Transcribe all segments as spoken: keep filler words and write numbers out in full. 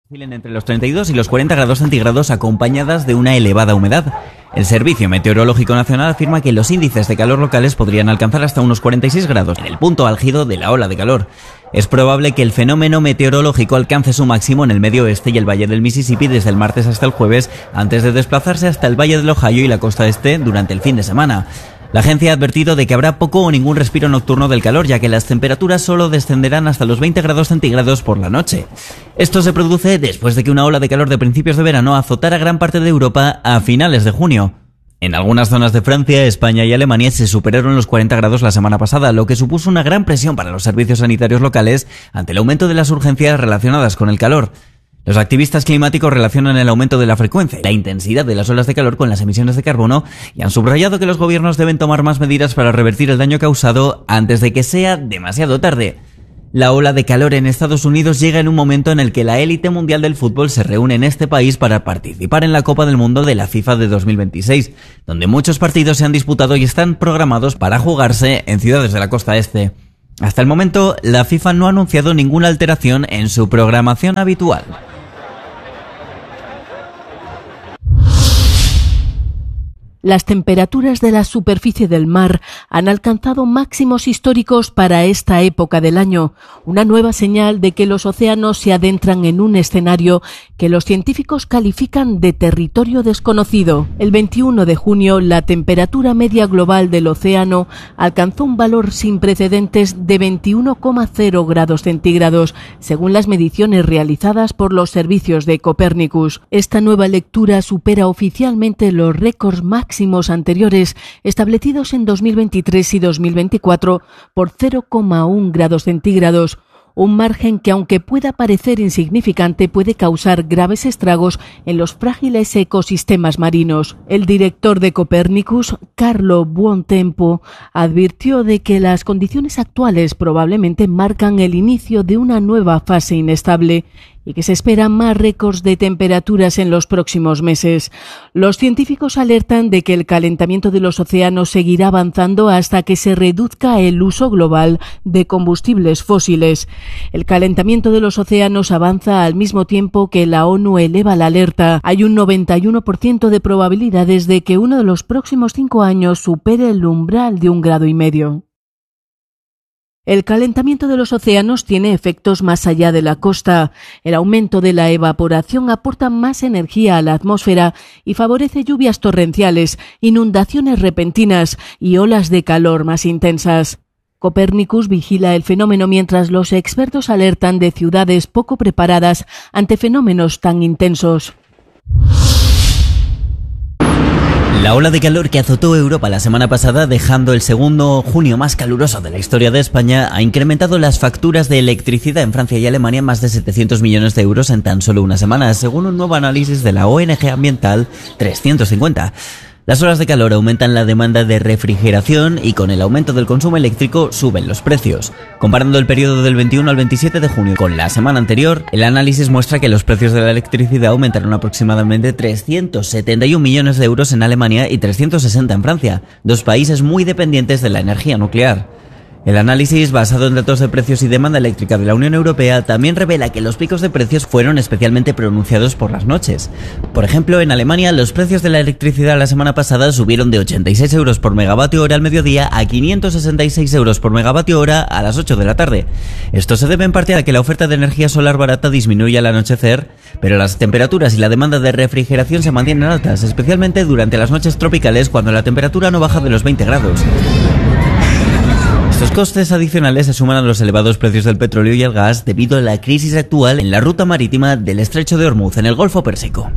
Oscilan entre los treinta y dos y los cuarenta grados centígrados acompañadas de una elevada humedad. El Servicio Meteorológico Nacional afirma que los índices de calor locales podrían alcanzar hasta unos cuarenta y seis grados, en el punto álgido de la ola de calor. Es probable que el fenómeno meteorológico alcance su máximo en el medio oeste y el valle del Mississippi desde el martes hasta el jueves, antes de desplazarse hasta el valle del Ohio y la costa este durante el fin de semana. La agencia ha advertido de que habrá poco o ningún respiro nocturno del calor, ya que las temperaturas solo descenderán hasta los veinte grados centígrados por la noche. Esto se produce después de que una ola de calor de principios de verano azotara gran parte de Europa a finales de junio. En algunas zonas de Francia, España y Alemania se superaron los cuarenta grados la semana pasada, lo que supuso una gran presión para los servicios sanitarios locales ante el aumento de las urgencias relacionadas con el calor. Los activistas climáticos relacionan el aumento de la frecuencia y la intensidad de las olas de calor con las emisiones de carbono y han subrayado que los gobiernos deben tomar más medidas para revertir el daño causado antes de que sea demasiado tarde. La ola de calor en Estados Unidos llega en un momento en el que la élite mundial del fútbol se reúne en este país para participar en la Copa del Mundo de la FIFA de dos mil veintiséis, donde muchos partidos se han disputado y están programados para jugarse en ciudades de la costa este. Hasta el momento, la FIFA no ha anunciado ninguna alteración en su programación habitual. Las temperaturas de la superficie del mar han alcanzado máximos históricos para esta época del año, una nueva señal de que los océanos se adentran en un escenario que los científicos califican de territorio desconocido. El veintiuno de junio, la temperatura media global del océano alcanzó un valor sin precedentes de veintiuno coma cero grados centígrados, según las mediciones realizadas por los servicios de Copernicus. Esta nueva lectura supera oficialmente los récords máximos anteriores establecidos en dos mil veintitrés y dos mil veinticuatro por cero coma uno grados centígrados, un margen que, aunque pueda parecer insignificante, puede causar graves estragos en los frágiles ecosistemas marinos. El director de Copernicus, Carlo Buontempo, advirtió de que las condiciones actuales probablemente marcan el inicio de una nueva fase inestable y que se esperan más récords de temperaturas en los próximos meses. Los científicos alertan de que el calentamiento de los océanos seguirá avanzando hasta que se reduzca el uso global de combustibles fósiles. El calentamiento de los océanos avanza al mismo tiempo que la ONU eleva la alerta. Hay un noventa y uno por ciento de probabilidades de que uno de los próximos cinco años supere el umbral de un grado y medio. El calentamiento de los océanos tiene efectos más allá de la costa. El aumento de la evaporación aporta más energía a la atmósfera y favorece lluvias torrenciales, inundaciones repentinas y olas de calor más intensas. Copernicus vigila el fenómeno mientras los expertos alertan de ciudades poco preparadas ante fenómenos tan intensos. La ola de calor que azotó Europa la semana pasada, dejando el segundo junio más caluroso de la historia de España, ha incrementado las facturas de electricidad en Francia y Alemania más de setecientos millones de euros en tan solo una semana, según un nuevo análisis de la O N G ambiental trescientos cincuenta. Las olas de calor aumentan la demanda de refrigeración y con el aumento del consumo eléctrico suben los precios. Comparando el periodo del veintiuno al veintisiete de junio con la semana anterior, el análisis muestra que los precios de la electricidad aumentaron aproximadamente trescientos setenta y un millones de euros en Alemania y trescientos sesenta en Francia, dos países muy dependientes de la energía nuclear. El análisis, basado en datos de precios y demanda eléctrica de la Unión Europea, también revela que los picos de precios fueron especialmente pronunciados por las noches. Por ejemplo, en Alemania, los precios de la electricidad la semana pasada subieron de ochenta y seis euros por megavatio hora al mediodía a quinientos sesenta y seis euros por megavatio hora a las ocho de la tarde. Esto se debe en parte a que la oferta de energía solar barata disminuye al anochecer, pero las temperaturas y la demanda de refrigeración se mantienen altas, especialmente durante las noches tropicales cuando la temperatura no baja de los veinte grados. Estos costes adicionales se suman a los elevados precios del petróleo y el gas debido a la crisis actual en la ruta marítima del Estrecho de Hormuz en el Golfo Pérsico.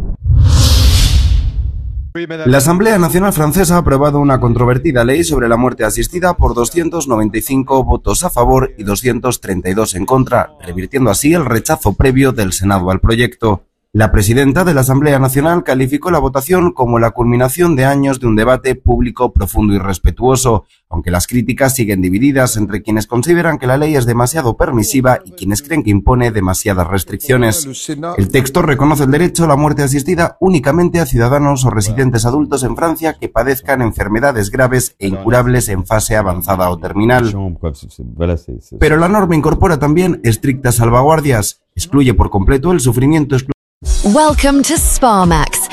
La Asamblea Nacional Francesa ha aprobado una controvertida ley sobre la muerte asistida por doscientos noventa y cinco votos a favor y doscientos treinta y dos en contra, revirtiendo así el rechazo previo del Senado al proyecto. La presidenta de la Asamblea Nacional calificó la votación como la culminación de años de un debate público profundo y respetuoso, aunque las críticas siguen divididas entre quienes consideran que la ley es demasiado permisiva y quienes creen que impone demasiadas restricciones. El texto reconoce el derecho a la muerte asistida únicamente a ciudadanos o residentes adultos en Francia que padezcan enfermedades graves e incurables en fase avanzada o terminal. Pero la norma incorpora también estrictas salvaguardias, excluye por completo el sufrimiento exclusivo. Welcome to Sparmax.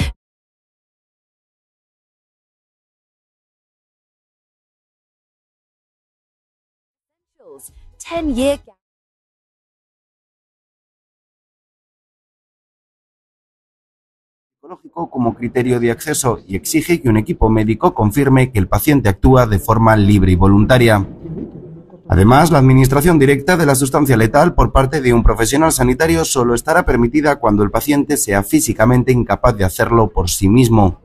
ten year psicológico como criterio de acceso y exige que un equipo médico confirme que el paciente actúa de forma libre y voluntaria. Además, la administración directa de la sustancia letal por parte de un profesional sanitario solo estará permitida cuando el paciente sea físicamente incapaz de hacerlo por sí mismo.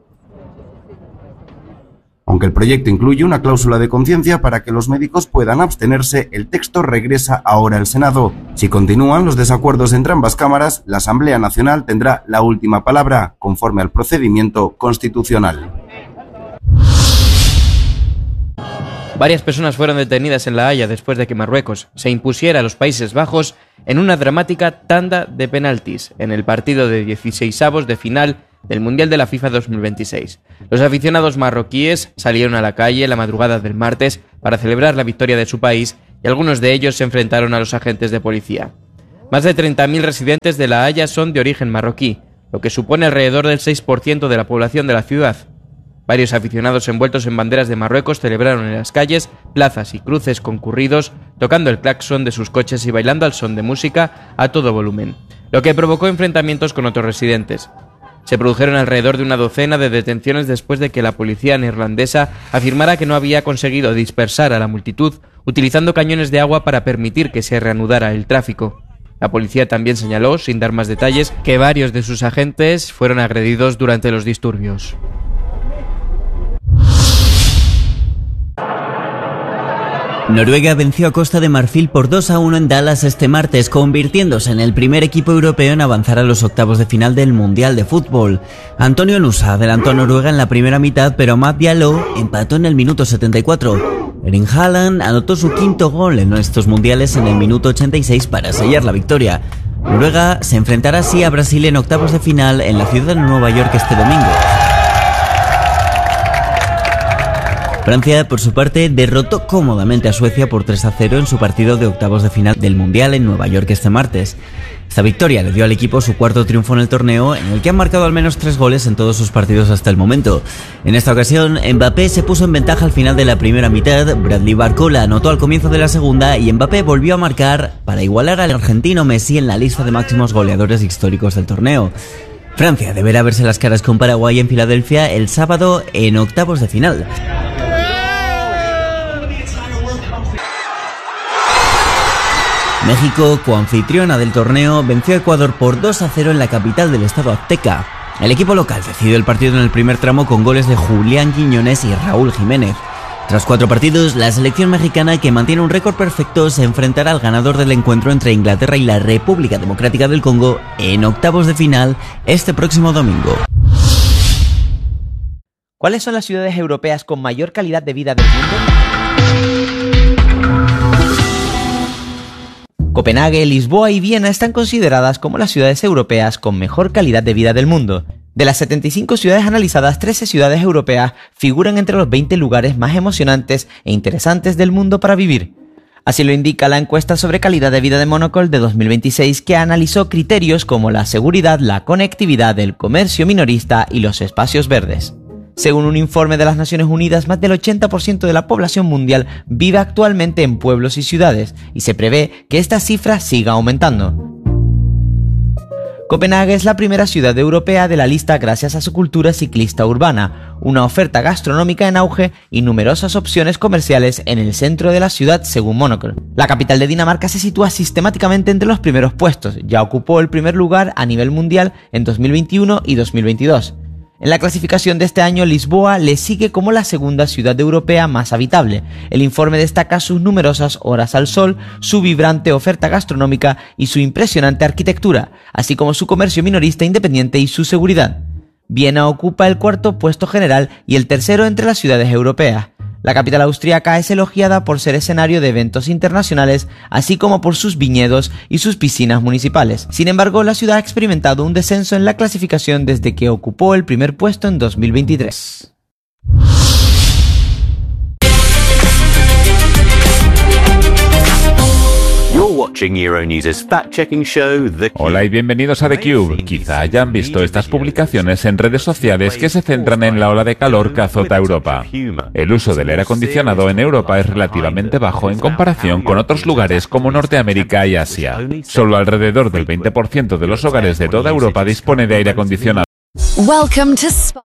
Aunque el proyecto incluye una cláusula de conciencia para que los médicos puedan abstenerse, el texto regresa ahora al Senado. Si continúan los desacuerdos entre ambas cámaras, la Asamblea Nacional tendrá la última palabra, conforme al procedimiento constitucional. Varias personas fueron detenidas en La Haya después de que Marruecos se impusiera a los Países Bajos en una dramática tanda de penaltis en el partido de dieciseisavos de final del Mundial de la FIFA dos mil veintiséis. Los aficionados marroquíes salieron a la calle la madrugada del martes para celebrar la victoria de su país y algunos de ellos se enfrentaron a los agentes de policía. Más de treinta mil residentes de La Haya son de origen marroquí, lo que supone alrededor del seis por ciento de la población de la ciudad. Varios aficionados envueltos en banderas de Marruecos celebraron en las calles, plazas y cruces concurridos, tocando el claxon de sus coches y bailando al son de música a todo volumen, lo que provocó enfrentamientos con otros residentes. Se produjeron alrededor de una docena de detenciones después de que la policía neerlandesa afirmara que no había conseguido dispersar a la multitud utilizando cañones de agua para permitir que se reanudara el tráfico. La policía también señaló, sin dar más detalles, que varios de sus agentes fueron agredidos durante los disturbios. Noruega venció a Costa de Marfil por dos a uno en Dallas este martes, convirtiéndose en el primer equipo europeo en avanzar a los octavos de final del Mundial de Fútbol. Antonio Nusa adelantó a Noruega en la primera mitad, pero Matt Diallo empató en el minuto setenta y cuatro. Erling Haaland anotó su quinto gol en estos mundiales en el minuto ochenta y seis para sellar la victoria. Noruega se enfrentará así a Brasil en octavos de final en la ciudad de Nueva York este domingo. Francia, por su parte, derrotó cómodamente a Suecia por tres a cero en su partido de octavos de final del Mundial en Nueva York este martes. Esta victoria le dio al equipo su cuarto triunfo en el torneo, en el que han marcado al menos tres goles en todos sus partidos hasta el momento. En esta ocasión, Mbappé se puso en ventaja al final de la primera mitad, Bradley Barcola anotó al comienzo de la segunda y Mbappé volvió a marcar para igualar al argentino Messi en la lista de máximos goleadores históricos del torneo. Francia deberá verse las caras con Paraguay en Filadelfia el sábado en octavos de final. México, coanfitriona del torneo, venció a Ecuador por dos a cero en la capital del estado azteca. El equipo local decidió el partido en el primer tramo con goles de Julián Quiñones y Raúl Jiménez. Tras cuatro partidos, la selección mexicana, que mantiene un récord perfecto, se enfrentará al ganador del encuentro entre Inglaterra y la República Democrática del Congo en octavos de final este próximo domingo. ¿Cuáles son las ciudades europeas con mayor calidad de vida del mundo? Copenhague, Lisboa y Viena están consideradas como las ciudades europeas con mejor calidad de vida del mundo. De las setenta y cinco ciudades analizadas, trece ciudades europeas figuran entre los veinte lugares más emocionantes e interesantes del mundo para vivir. Así lo indica la encuesta sobre calidad de vida de Monocle de dos mil veintiséis, que analizó criterios como la seguridad, la conectividad, el comercio minorista y los espacios verdes. Según un informe de las Naciones Unidas, más del ochenta por ciento de la población mundial vive actualmente en pueblos y ciudades, y se prevé que esta cifra siga aumentando. Copenhague es la primera ciudad europea de la lista gracias a su cultura ciclista urbana, una oferta gastronómica en auge y numerosas opciones comerciales en el centro de la ciudad, según Monocle. La capital de Dinamarca se sitúa sistemáticamente entre los primeros puestos, ya ocupó el primer lugar a nivel mundial en dos mil veintiuno y dos mil veintidós. En la clasificación de este año, Lisboa le sigue como la segunda ciudad europea más habitable. El informe destaca sus numerosas horas al sol, su vibrante oferta gastronómica y su impresionante arquitectura, así como su comercio minorista independiente y su seguridad. Viena ocupa el cuarto puesto general y el tercero entre las ciudades europeas. La capital austríaca es elogiada por ser escenario de eventos internacionales, así como por sus viñedos y sus piscinas municipales. Sin embargo, la ciudad ha experimentado un descenso en la clasificación desde que ocupó el primer puesto en dos mil veintitrés. Hola y bienvenidos a The Cube. Quizá hayan visto estas publicaciones en redes sociales que se centran en la ola de calor que azota Europa. El uso del aire acondicionado en Europa es relativamente bajo en comparación con otros lugares como Norteamérica y Asia. Solo alrededor del veinte por ciento de los hogares de toda Europa dispone de aire acondicionado. Welcome to Spa-